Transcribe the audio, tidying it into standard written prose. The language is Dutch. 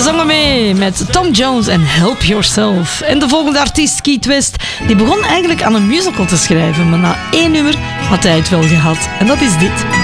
Ze zongen mee met Tom Jones en Help Yourself. En de volgende artiest, Keith West, die begon eigenlijk aan een musical te schrijven, maar na 1 nummer had hij het wel gehad. En dat is dit.